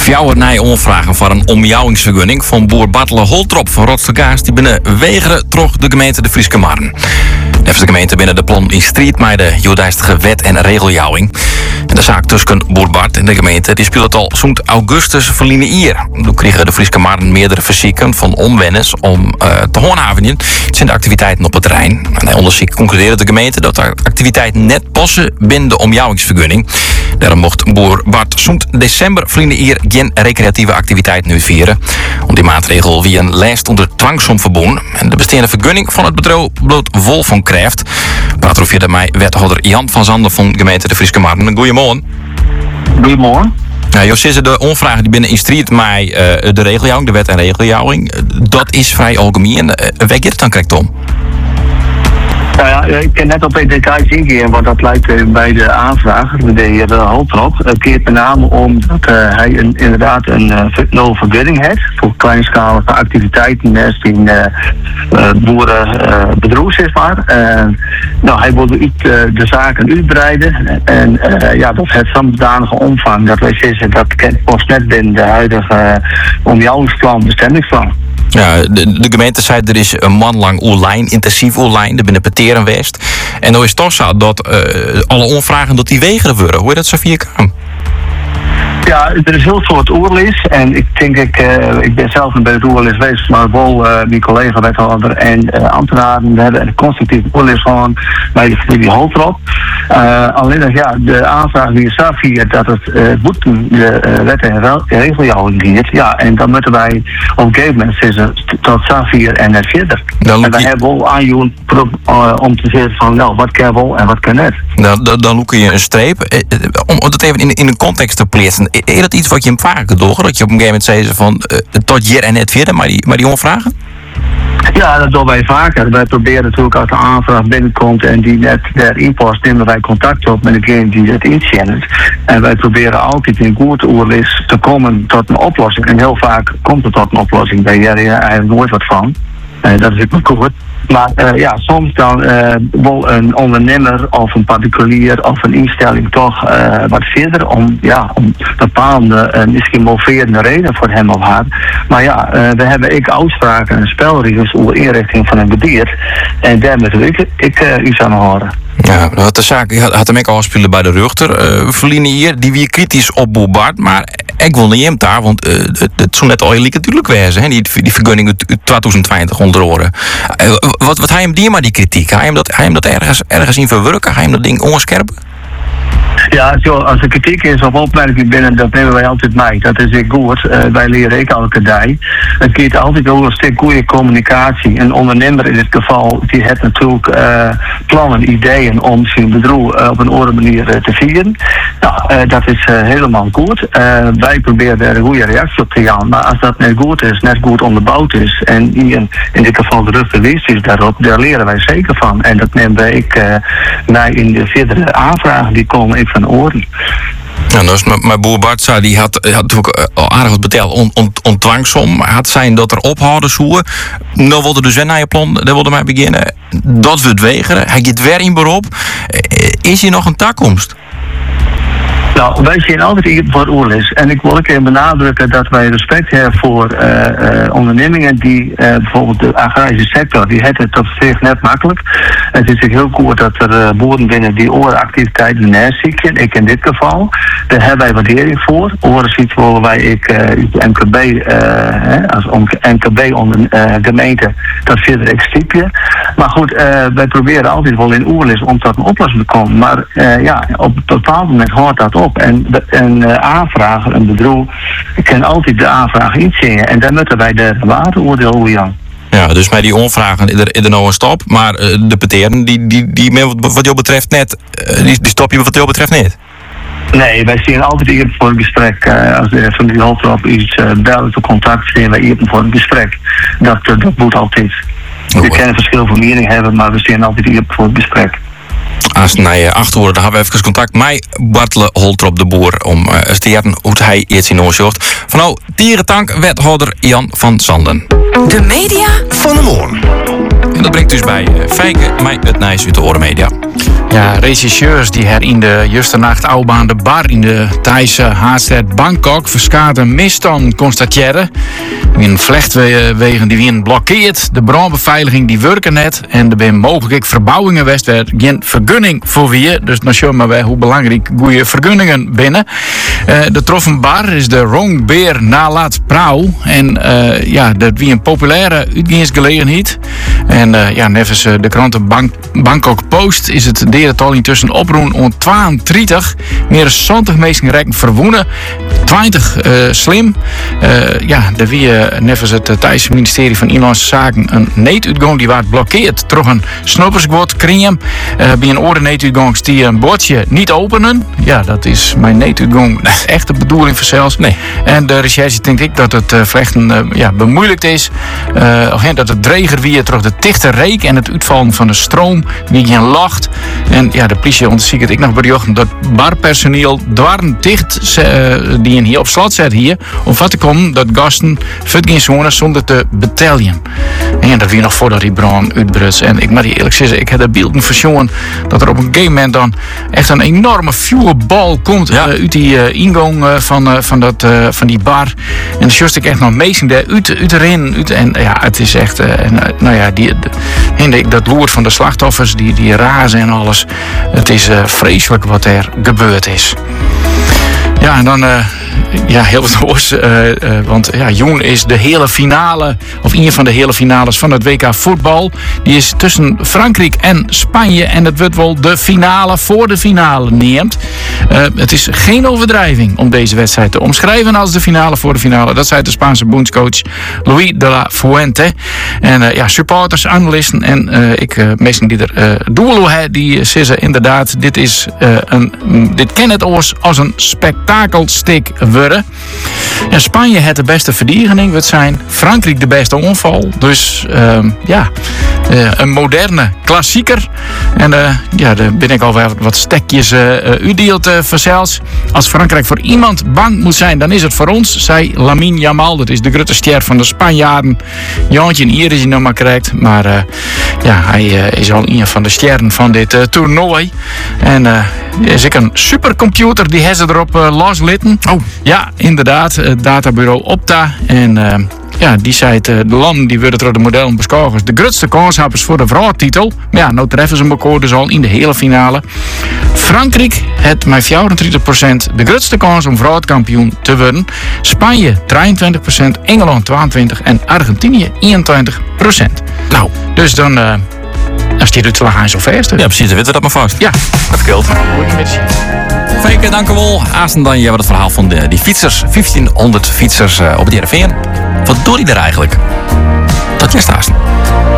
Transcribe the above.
Fjouwer nij onvragen voor een omjouwingsvergunning van boer Bartle Holtrop van Rotstergaas die binnen wegeren trok de gemeente de Frieske Marren. Heeft de gemeente binnen de plan in strijd met de joodijstige wet en regeljouwing. En de zaak tussen boer Bart en de gemeente die speelt al zo'n augustus verliezen hier. Toen kregen de Frieske Marren meerdere verzieken van onwennis om te handhaven. Het zijn de activiteiten op het terrein. En hij onderzoek concludeerde de gemeente dat de activiteiten net passen binnen de omjouwingsvergunning. Daarom mocht boer Bart zo'n december verliezen hier geen recreatieve activiteiten uitvieren. Om die maatregel wie een lijst onder dwangsom verbonden. En de bestaande vergunning van het bedrijf bloot vol van krijgt. Praat over via mij wethouder Jan van Zanden van gemeente de Frieske Marren. Goedemorgen. Goedemorgen. Ja, Jos, de onvragen die binnen in strijd met de regeljouwing, de wet en regeljouwing, dat is vrij algemeen. Waar gaat het dan correct om? Nou ja, ik kan net op in details ingaan, want dat lijkt bij de aanvrager, de heer Holtrop. Het keert met name om dat hij inderdaad een nul vergunning heeft voor kleinschalige activiteiten naast in boerenbedrijf, zeg maar. Hij wil de zaken uitbreiden en dat heeft zo'n zodanige omvang dat wij zeggen dat kent pas net binnen de huidige omjouwingsplan, bestemmingsplan. Ja, de gemeente zei er is een man lang online, intensief online, er binnen Peteren West. En nou is het toch zo dat alle onvragen dat die wegeren worden. Hoe je dat zo via kan? Ja, er is heel soort oorlis en ik ben zelf bij het oorlis geweest, maar wel mijn collega wethouder en ambtenaren, we hebben een constructief oorlis gewoon bij de familie Holtrop. Alleen dat de aanvraag die is hier dat het boeten de wet en regeljouwing giet. Ja, en dan moeten wij op een gegeven moment zeggen tot Safir en net verder. En wij hebben wel aanjoen om te zeggen van wat kan wel en wat kan net. Dan loek je een streep. Om dat even in een context te plaatsen. Is dat iets wat je hem vaker doet? Dat je op een gegeven moment zei van tot hier en net verder, maar die onvragen? Ja, dat doen wij vaker. Wij proberen natuurlijk als de aanvraag binnenkomt en die net daarin past, nemen wij contact op met degene die het inzet. En wij proberen altijd in goed oorlis te komen tot een oplossing. En heel vaak komt het tot een oplossing. Daar heb je eigenlijk nooit wat van. Dat is ook goed. Maar soms dan wil een ondernemer of een particulier of een instelling toch wat verder om bepaalde misschien moverende reden voor hem of haar. Maar we hebben uitspraken en spelregels over inrichting van een gebied. En daar moet ik iets aan horen. Ja, de zaak had hem ook al spelen bij de Ruchter. Verliezen hier, die weer kritisch op boer Bart, maar ik wil niet hem daar, want het zou net al heel natuurlijk wezen, hè? Die vergunning uit 2020 onder oren. Wat hij hem die maar die kritiek? Hij hem dat ergens in verwerken? Hij hem dat ding onscherpen? Ja, als er kritiek is of opmerking binnen, dat nemen wij altijd mee. Dat is ook goed. Wij leren ik elke dag. Het gaat altijd over een stuk goede communicatie. Een ondernemer in dit geval, die heeft natuurlijk plannen, ideeën om zijn bedrijf op een andere manier te vieren. Nou, dat is helemaal goed. Wij proberen daar een goede reactie op te gaan. Maar als dat net goed is, net goed onderbouwd is en in dit geval de rug bewezen is daarop, daar leren wij zeker van. En dat nemen wij mee in de verdere aanvragen die komen van oren. Ja, dus mijn boer Bart die had natuurlijk al aardig wat beteld om dwangsom. Had zijn dat er ophouden zoeken. Nou wilde dus weer naar je plan, daar wilde mij beginnen. Dat we het wegeren. Hij gaat weer in beroep. Is hier nog een toekomst? Nou, wij zien altijd hier voor oorlis. En ik wil even benadrukken dat wij respect hebben voor ondernemingen die bijvoorbeeld de agrarische sector, die heeft het op zich net makkelijk. Het is ook heel goed dat er boeren binnen die orenactiviteiten neerzieken. Ik in dit geval. Daar hebben wij waardering voor. Orenziet willen wij MKB, als MKB onder gemeente, dat verder extripje. Maar goed, wij proberen altijd wel in oorlis om tot een oplossing te komen. Maar op een bepaald moment hoort dat op. En een aanvrager, een bedrijf, kan altijd de aanvraag inzien. En dan moeten wij de waardeoordeel hoe Jan. Ja, dus bij die onvragen is er nou een stop. Maar de peteren, die wat jou betreft net, die stop je wat jou betreft niet. Nee, wij zien altijd hier voor een gesprek. Als de familie Holtrop iets bellen tot contact, zien wij hier voor een gesprek. Dat moet altijd. We kunnen verschil van mening hebben, maar we zien altijd hier voor een gesprek. Als naar 8 uur, dan hebben we even contact met Bartle Holtrop de boer om te jaren hoe hij iets in oorzocht. Van nou, dierentank wethouder Jan van Zanden. De media van de morgen. En dat brengt dus bij Fijke mij het Nijs uit de Oren Media. Ja, regisseurs die her in de juiste nacht oudbaan de bar in de Thaise haardstad Bangkok verskade misstand constateren. In vlechtwegen die werden blokkeerd, de brandbeveiliging die werken net en er zijn mogelijk verbouwingen west waar geen vergunning voor wie. Dus dan zien we maar weer hoe belangrijk goede vergunningen binnen. De troffen bar is de Rong Beer Nalat Prauw en dat wie een populaire uitgaansgelegenheid. En nevens de kranten Bangkok Post is het derental intussen oproen om 32. Meer dan 70 mensen rekken verwoenen. 20 slim. Er wie nevens het Thaise ministerie van Inlandse Zaken een neetuitgang die werd blokkeerd. Toch een snopperswoord kriem. Bij een oren neetuitgang die een bordje niet openen. Ja, dat is mijn neetuitgang. Dat is echt de bedoeling voor zelfs. Nee. En de recherche denkt ik dat het vlechten bemoeilijkt is. Dat het dreger wie terug de dichte reek en het uitvallen van de stroom wie geen lacht. En ja, de politie onderzoekt ik nog bericht dat barpersoneel dwarren dicht die hier op slot zet hier om wat te komen dat gasten verdien zonen zonder te betalen. En dat weer nog voordat die brand uitbredt. En ik moet eerlijk zeggen, ik heb de beelden verzongen dat er op een gegeven moment dan echt een enorme vuurbal komt uit die ingang van die bar. En dan just ik echt nog meestal daar uit erin. En ja, het is echt, dat loert van de slachtoffers, die razen en alles. Het is vreselijk wat er gebeurd is. Ja, en dan heel wat hoors. Want Joen is de hele finale, of een van de hele finales van het WK voetbal. Die is tussen Frankrijk en Spanje. En het wordt wel de finale voor de finale neemt. Het is geen overdrijving om deze wedstrijd te omschrijven als de finale voor de finale. Dat zei de Spaanse bondscoach Luis de la Fuente. En supporters, analisten en mensen die er doelen hebben, die zeggen inderdaad, dit ken het oors als een spektakelstik worden. En Spanje het de beste verdediging wordt zijn. Frankrijk de beste onval. Dus een moderne klassieker. En daar ben ik al wat stekjes uitdeeld vanzelfs. Als Frankrijk voor iemand bang moet zijn, dan is het voor ons, zei Lamine Yamal. Dat is de grote ster van de Spanjaarden. Jantje en hier is hij nog maar krijgt. Maar hij is al een van de sterren van dit toernooi. En is ik een supercomputer die hebben ze erop loslitten. Oh. Ja, inderdaad. Het databureau Opta. En die zei de landen die worden door de modellen beschouwd de grootste kanshebbers voor de vrouwtitel. Maar ja, nou treffen ze elkaar dus al in de hele finale. Frankrijk heeft met 34% de grootste kans om vrouwenkampioen te worden. Spanje 23%, Engeland 22% en Argentinië 21%. Nou, dus dan als je doet, gaan zo vast. Ja, precies. Dan weten we dat maar vast. Ja, dat geldt. Fijke, dank u wel. Aasten dan het verhaal van die fietsers. 1500 fietsers op de RV. Wat doet hij er eigenlijk? Dat is Aasten.